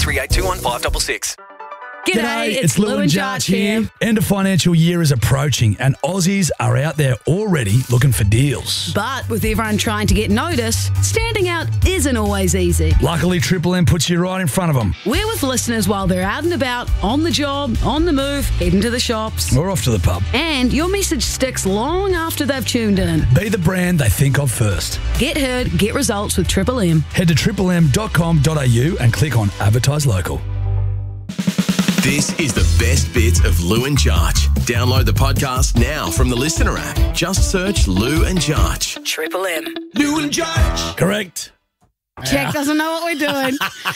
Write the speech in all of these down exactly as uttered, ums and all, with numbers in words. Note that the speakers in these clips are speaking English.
three eight two one five six six. G'day, it's Lou and Jarch here. End of financial year is approaching and Aussies are out there already looking for deals. But with everyone trying to get noticed, standing out isn't always easy. Luckily, Triple M puts you right in front of them. We're with listeners while they're out and about, on the job, on the move, heading to the shops. We're off to the pub. And your message sticks long after they've tuned in. Be the brand they think of first. Get heard, get results with Triple M. Head to triple m dot com dot a u and click on Advertise Local. This is the best bits of Lou and Jarch. Download the podcast now from the Listener app. Just search Lou and Jarch. Triple M. Lou and Jarch. Correct. Jack doesn't know what we're doing.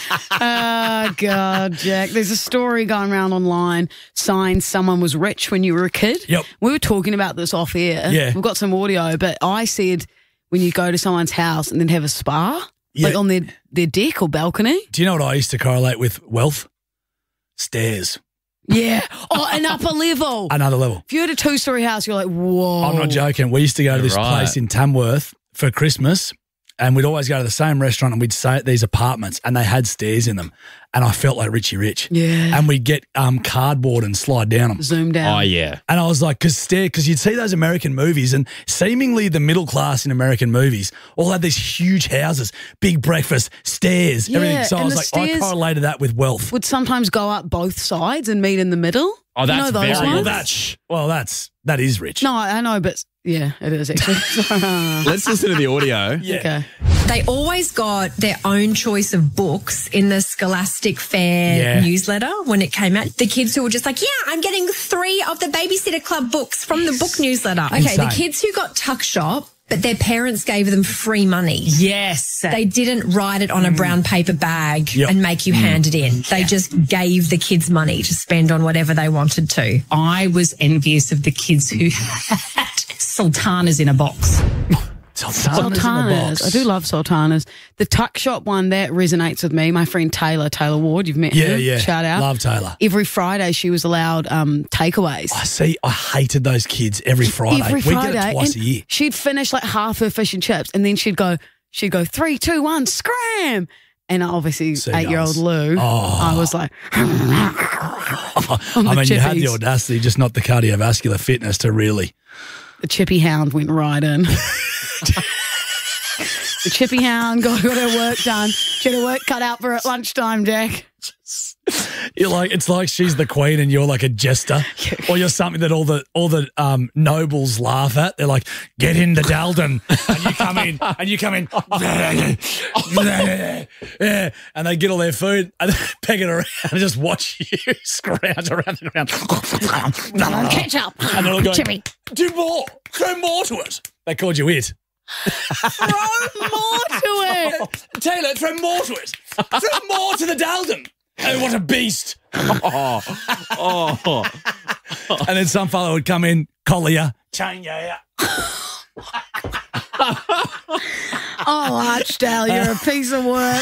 Oh, God, Jack. There's a story going around online saying someone was rich when you were a kid. Yep. We were talking about this off air. Yeah. We've got some audio, but I said when you go to someone's house and then have a spa, Yeah. like on their, their deck or balcony. Do you know what I used to correlate with wealth? Stairs. Yeah. Oh, an upper level. Another level. If you had a two-story house, you're like, whoa. I'm not joking. We used to go to this Right. place in Tamworth for Christmas and we'd always go to the same restaurant and we'd stay at these apartments and they had stairs in them and I felt like Richie Rich. Yeah. And we'd get um, cardboard and slide down them. Zoom down. Oh, yeah. And I was like, because stair, because you'd see those American movies and seemingly the middle class in American movies all had these huge houses, big breakfast, stairs, Yeah, everything. So I and was the like, I stairs- correlated that with wealth. Would sometimes go up both sides and meet in the middle. Oh, You that's know those very ones? Well, that's, well, that's, that is rich. No, I know, but yeah, it is actually. Let's listen to the audio. Yeah. Okay. They always got their own choice of books in the Scholastic Fair Yeah. newsletter when it came out. The kids who were just like, yeah, I'm getting three of the Babysitter Club books from the book newsletter. Okay, Insane. the kids who got Tuck Shop, but their parents gave them free money. Yes. They didn't write it on a brown paper bag Yep. and make you hand it in. They just gave the kids money to spend on whatever they wanted to. I was envious of the kids who had sultanas in a box. Sultanas, in the Sultanas. box. I do love sultanas. The tuck shop one, that resonates with me. My friend Taylor, Taylor Ward, you've met Yeah, her. yeah. Shout out. Love Taylor. Every Friday she was allowed um, takeaways. I see. I hated those kids every Friday. Every we Friday. get it twice and a year. She'd finish like half her fish and chips and then she'd go, she'd go, three, two, one, scram. And obviously Seagulls. eight-year-old Lou, Oh. I was like, I mean, you had the chippies. audacity, just not the cardiovascular fitness to really. the chippy hound went right in. The chippy hound got, got her work done. She had her work cut out for her at lunchtime, Jack. You're like, it's like she's the queen and you're like a jester, or you're something that all the all the um, nobles laugh at. They're like, get in the Dalden, and you come in, and you come in, yeah, and they get all their food and they peg it around and just watch you scrounge around and around. Catch up. And they're all going, Chippy. do more, throw more to it. They called you it. Throw more to it. Taylor, throw more to it. Throw more to the Dalden. Oh, what a beast. Oh, oh. And then some fellow would come in, collar you, chain you out. Oh, Archdale, you're a piece of work.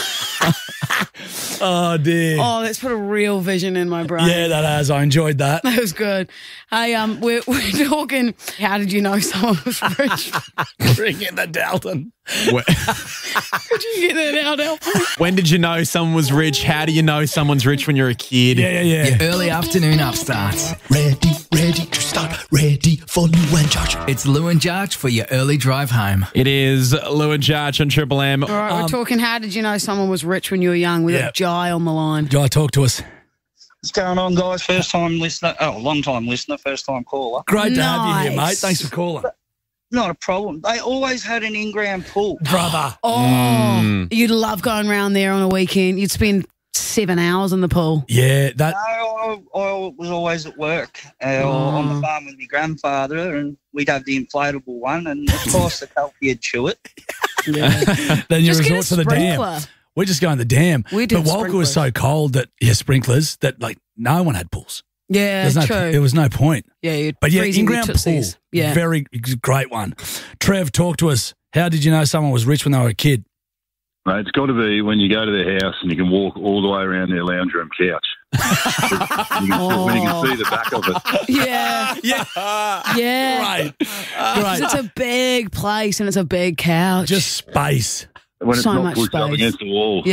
Oh, dear. Oh, that's put a real vision in my brain. Yeah, that has. I enjoyed that. That was good. Hey, um, we're, we're talking, how did you know someone was rich? Bring in the Dalton. When, Could you get that out, Alfie? when did you know someone was rich? How do you know someone's rich when you're a kid? Yeah, yeah, yeah. Early afternoon upstarts. Ready, ready to start, ready for Lou and Jarch. It's Lou and Jarch for your early drive home. It is Lou and Jarch on Triple M. All right, we're talking, how did you know someone was rich when you were young? We've Yeah. got Jai on the line. Jai, talk to us. What's going on, guys? First time listener. Oh, long time listener, first time caller. Great to have you here, Nice. mate. Thanks for calling. Not a problem. They always had an in-ground pool. Brother. Oh, you'd love going around there on a weekend. You'd spend seven hours in the pool. Yeah, that. No, I, I was always at work uh, on the farm with my grandfather, and we'd have the inflatable one, and of course the kelpie would chew it. Then you Just get a resort to the dam. sprinkler. We're just going to the dam. We did but Walker was so cold that, yeah, sprinklers, that like no one had pools. Yeah, There's no, true. There was no point. yeah, you'd But yeah, freezing your in-ground pool, tootsies. Yeah. very great one. Trev, talk to us. How did you know someone was rich when they were a kid? Mate, it's got to be when you go to their house and you can walk all the way around their lounge room couch. you can, When you can see the back of it. Yeah. Yeah. Yeah. Great. 'Cause Great. it's a big place and it's a big couch. Just space. When it's So not much pushed up space. against the wall.